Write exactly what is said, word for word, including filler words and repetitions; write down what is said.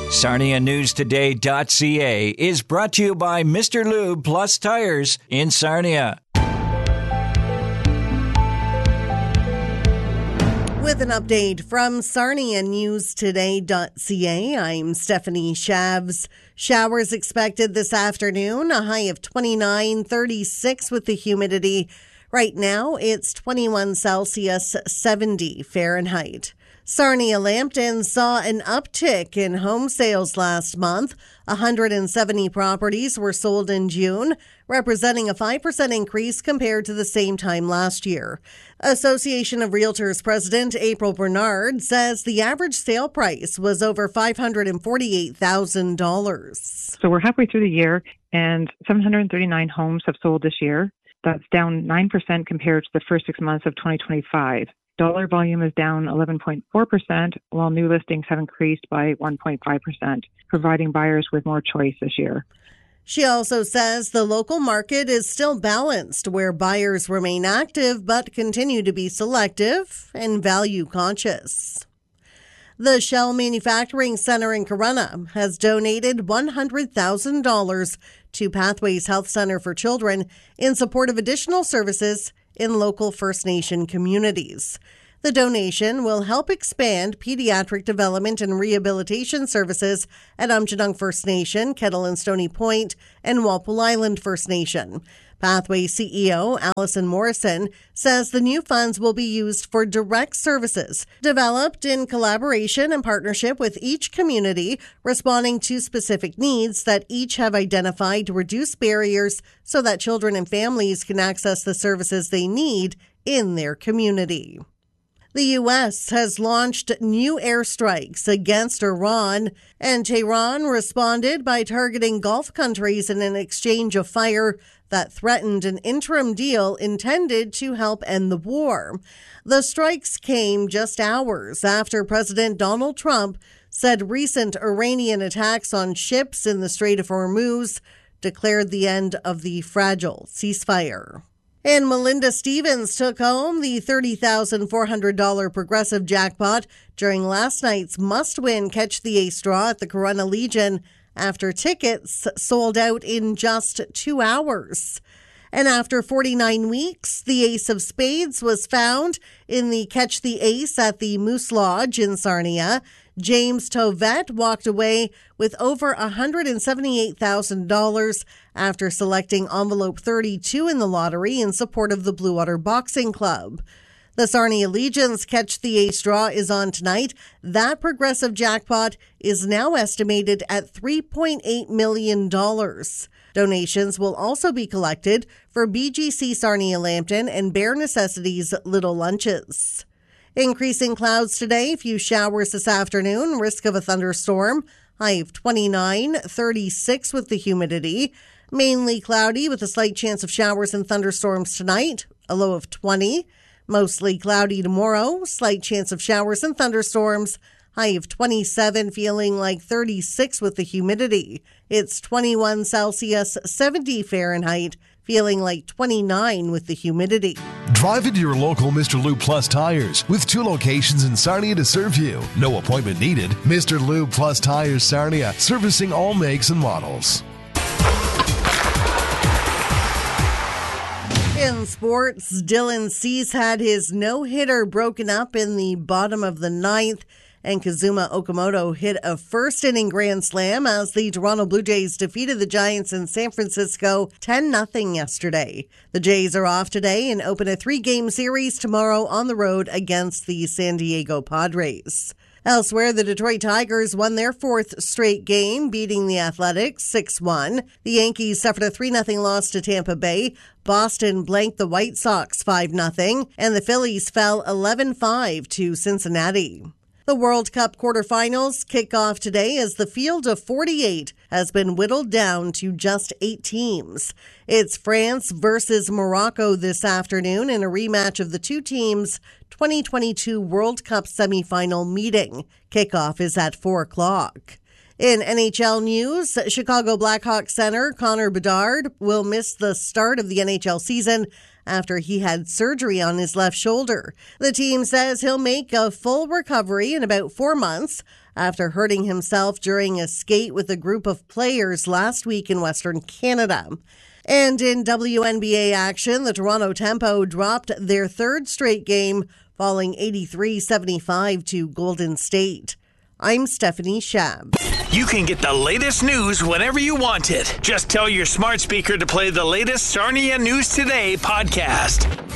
Sarnia News Today dot C A is brought to you by Mister Lube Plus Tires in Sarnia. With an update from Sarnia News Today dot C A, I'm Stephanie Shavs. Showers expected this afternoon, a high of twenty-nine, thirty-six with the humidity. Right now, it's twenty-one Celsius, seventy Fahrenheit. Sarnia Lambton saw an uptick in home sales last month. one hundred seventy properties were sold in June, representing a five percent increase compared to the same time last year. Association of Realtors President April Bernard says the average sale price was over five hundred forty-eight thousand dollars. So we're halfway through the year, and seven hundred thirty-nine homes have sold this year. That's down nine percent compared to the first six months of twenty twenty-five. Dollar volume is down eleven point four percent, while new listings have increased by one point five percent, providing buyers with more choice this year. She also says the local market is still balanced, where buyers remain active but continue to be selective and value conscious. The Shell Manufacturing Center in Corunna has donated one hundred thousand dollars to Pathways Health Center for Children in support of additional services in local First Nation communities. The donation will help expand pediatric development and rehabilitation services at Umjinung First Nation, Kettle and Stony Point, and Walpole Island First Nation. Pathway C E O Allison Morrison says the new funds will be used for direct services developed in collaboration and partnership with each community, responding to specific needs that each have identified to reduce barriers so that children and families can access the services they need in their community. The U S has launched new airstrikes against Iran, and Tehran responded by targeting Gulf countries in an exchange of fire that threatened an interim deal intended to help end the war. The strikes came just hours after President Donald Trump said recent Iranian attacks on ships in the Strait of Hormuz declared the end of the fragile ceasefire. And Melinda Stevens took home the thirty thousand four hundred dollars progressive jackpot during last night's must-win Catch the Ace draw at the Corunna Legion after tickets sold out in just two hours. And after forty-nine weeks, the Ace of Spades was found in the Catch the Ace at the Moose Lodge in Sarnia. James Tovett walked away with over one hundred seventy-eight thousand dollars after selecting envelope thirty-two in the lottery in support of the Blue Water Boxing Club. The Sarnia Legion's Catch the Ace draw is on tonight. That progressive jackpot is now estimated at three point eight million dollars. Donations will also be collected for B G C Sarnia Lambton and Bare Necessities Little Lunches. Increasing clouds today, few showers this afternoon, risk of a thunderstorm, high of twenty-nine, thirty-six with the humidity. Mainly cloudy with a slight chance of showers and thunderstorms tonight, a low of twenty. Mostly cloudy tomorrow, slight chance of showers and thunderstorms, high of twenty-seven, feeling like thirty-six with the humidity. It's twenty-one Celsius, seventy Fahrenheit, feeling like twenty-nine with the humidity. Drive into your local Mister Lube Plus Tires with two locations in Sarnia to serve you. No appointment needed. Mister Lube Plus Tires Sarnia, servicing all makes and models. In sports, Dylan Cease had his no-hitter broken up in the bottom of the ninth, and Kazuma Okamoto hit a first-inning grand slam as the Toronto Blue Jays defeated the Giants in San Francisco ten nothing yesterday. The Jays are off today and open a three-game series tomorrow on the road against the San Diego Padres. Elsewhere, the Detroit Tigers won their fourth straight game, beating the Athletics six one. The Yankees suffered a three nothing loss to Tampa Bay. Boston blanked the White Sox five nothing, and the Phillies fell eleven five to Cincinnati. The World Cup quarterfinals kick off today as the field of forty-eight has been whittled down to just eight teams. It's France versus Morocco this afternoon in a rematch of the two teams' twenty twenty-two World Cup semifinal meeting. Kickoff is at four o'clock. In N H L news, Chicago Blackhawks center Connor Bedard will miss the start of the N H L season after he had surgery on his left shoulder. The team says he'll make a full recovery in about four months after hurting himself during a skate with a group of players last week in Western Canada. And in W N B A action, the Toronto Tempo dropped their third straight game, falling eighty-three seventy-five to Golden State. I'm Stephanie Shab. You can get the latest news whenever you want it. Just tell your smart speaker to play the latest Sarnia News Today podcast.